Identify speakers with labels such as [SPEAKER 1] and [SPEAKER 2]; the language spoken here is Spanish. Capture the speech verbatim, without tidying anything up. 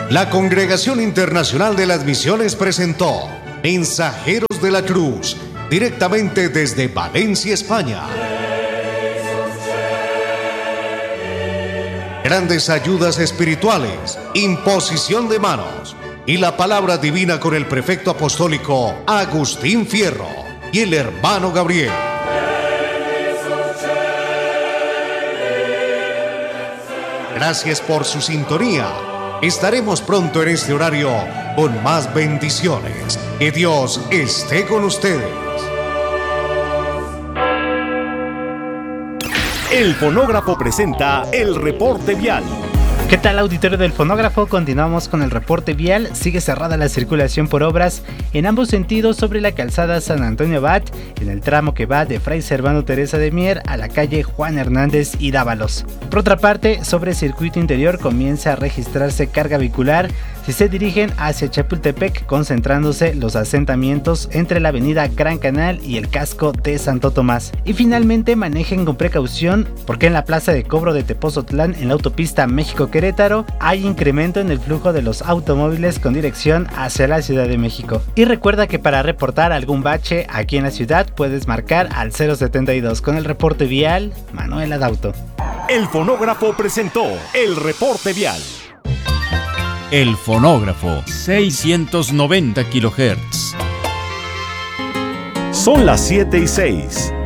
[SPEAKER 1] La Congregación Internacional de las Misiones presentó Mensajeros de la Cruz, directamente desde Valencia, España. Grandes ayudas espirituales, imposición de manos y la palabra divina con el prefecto apostólico Agustín Fierro y el hermano Gabriel. Gracias por su sintonía. Estaremos pronto en este horario con más bendiciones. Que Dios esté con ustedes.
[SPEAKER 2] El Fonógrafo presenta el reporte vial.
[SPEAKER 3] ¿Qué tal, auditorio del Fonógrafo? Continuamos con el reporte vial. Sigue cerrada la circulación por obras en ambos sentidos sobre la calzada San Antonio Abad, en el tramo que va de Fray Servando Teresa de Mier a la calle Juan Hernández y Dávalos. Por otra parte, sobre el circuito interior comienza a registrarse carga vehicular si se dirigen hacia Chapultepec, concentrándose los asentamientos entre la avenida Gran Canal y el casco de Santo Tomás. Y finalmente, manejen con precaución porque en la plaza de cobro de Tepozotlán, en la autopista México-Querétaro, hay incremento en el flujo de los automóviles con dirección hacia la Ciudad de México. Y recuerda que para reportar algún bache aquí en la ciudad puedes marcar al cero setenta y dos. Con el reporte vial, Manuel Adauto.
[SPEAKER 2] El Fonógrafo presentó el reporte vial.
[SPEAKER 4] El Fonógrafo, seiscientos noventa kilohertz.
[SPEAKER 2] Son las siete y seis.